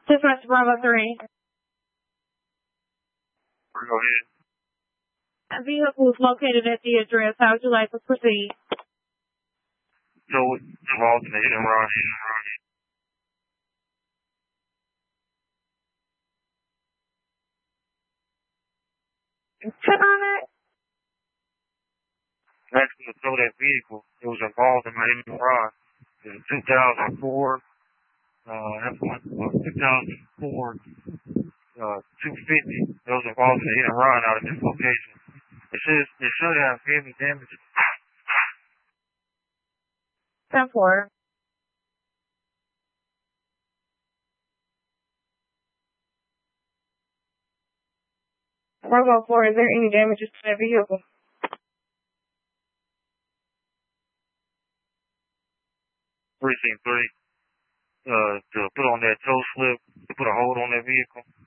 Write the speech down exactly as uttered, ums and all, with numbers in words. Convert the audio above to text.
Dispatch Bravo three. Go ahead. A vehicle is located at the address. How would you like to proceed? So it's involved in the hit and run. Check on it. Asking to tow that vehicle. It was involved in my hit and run. It was two thousand four. Uh, that's what, uh, two thousand four. Uh, two fifty. It was involved in the hit and run out of this location. It should it should have heavy damage. ten four. Bravo four, is there any damages to that vehicle? Precinct three. Uh, to put on that tow slip, to put a hold on that vehicle.